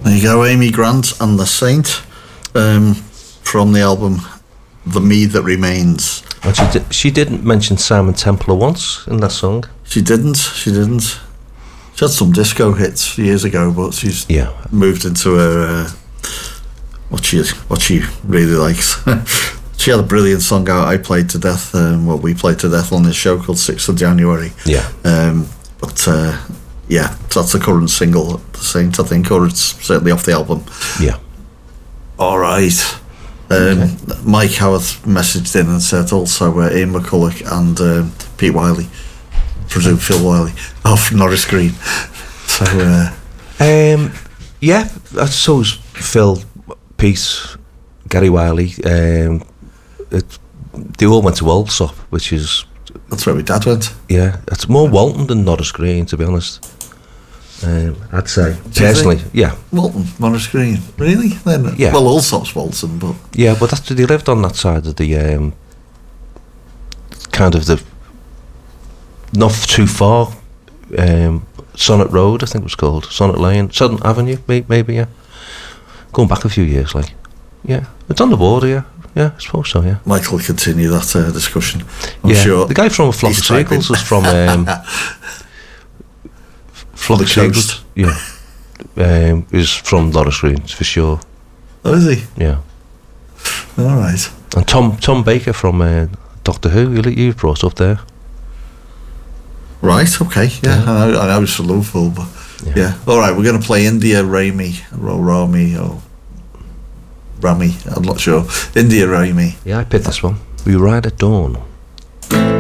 There you go, Amy Grant and The Saint, from the album The Me That Remains. And she didn't mention Simon Templar once in that song. She didn't. She had some disco hits years ago, but she's moved into her what she really likes. She had a brilliant song out, I Played to Death, we played to death on this show called 6th of January. Yeah. That's the current single, The Saint, I think, or it's certainly off the album. Yeah. All right. Okay. Mike Howarth messaged in and said also Ian McCulloch and Pete Wiley, presume Phil Wiley, off Norris Green. So, I suppose Phil, Pete, Gary Wiley, they all went to Walsall, which is... That's where my dad went. Yeah, it's more Walton than Norris Green, to be honest. I'd say, personally, yeah. Walton, Norris Green, really? Then, yeah. Well, Allsop's Walton, but... Yeah, but they lived on that side of the, kind of the... Not too far, Sonnet Road, I think it was called, Sonnet Lane, Southern Avenue, maybe, yeah. Going back a few years, like, yeah. It's on the border, yeah. Yeah, I suppose so, yeah. Michael will continue that discussion, I'm yeah, sure. The guy from Flock of Seagulls was from... Flock of Seagulls, yeah. Is from Norris Green, for sure. Oh, is he? Yeah. All right. And Tom Baker from Doctor Who, you brought up there. Right, okay, yeah. I know he's from Liverpool, but yeah. All right, we're going to play India Rami, or Rami, I'm not sure. India Rami. Yeah, I picked this one. We Ride at Dawn.